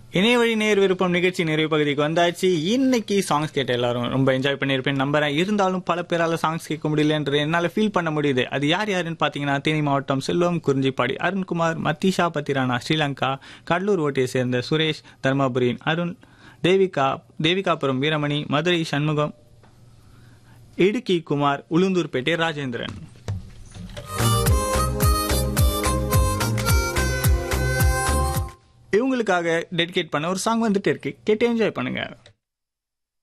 இணைய வழி நேர் விருப்பம் நிகழ்ச்சி நிறைவு பகுதிக்கு வந்தாச்சு. இன்னைக்கு சாங்ஸ் கேட்ட எல்லாரும் ரொம்ப என்ஜாய் பண்ணியிருப்பேன் நம்புறேன். இருந்தாலும் பல பேரால சாங்ஸ் கேட்க முடியலன்ற என்னால் ஃபீல் பண்ண முடியுது. அது யார் யாருன்னு பார்த்தீங்கன்னா, தேனி மாவட்டம் செல்வம் குறிஞ்சிப்பாடி அருண்குமார், மத்திஷா பத்திரானா ஸ்ரீலங்கா, கடலூர் ஓட்டியை சேர்ந்த சுரேஷ், தர்மபுரியின் அருண், தேவிகாபுரம் வீரமணி, மதுரை சண்முகம், இடுக்கி குமார், உளுந்தூர்பேட்டை ராஜேந்திரன். இவங்களுக்காக டெடிகேட் பண்ண ஒரு சாங் வந்துட்டு இருக்கு, கேட்டு என்ஜாய் பண்ணுங்க.